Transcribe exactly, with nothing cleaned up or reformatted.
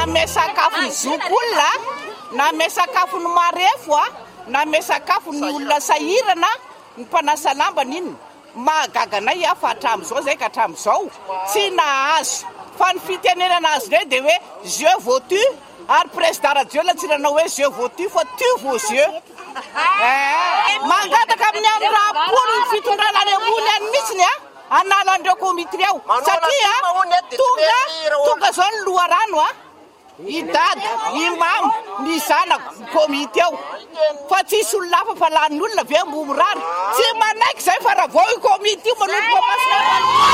na mesakafo ny zokolona na mesakafo ny marefo a na mesakafo ny olona sahirana ny mpanasa lambana iny mahagaganay afa hatram'izao zay ka hatram'izao tsy nahazo fa ny fitenenana azy rey de hoe je votu ary président radio latsiranao hoe je votu fa tu vos yeux mangataka amin'ny amin'ny rapolo ny fitondrana any ambony any mihitsiny a anala andreo komité ao satria tonga tonga zao ny loharano a idady imamo ny zanako komité ao fa tsisy olona hafa fa lany olona ve ambomorary tsy manaiky zay fa raha vao i komité manolotra masina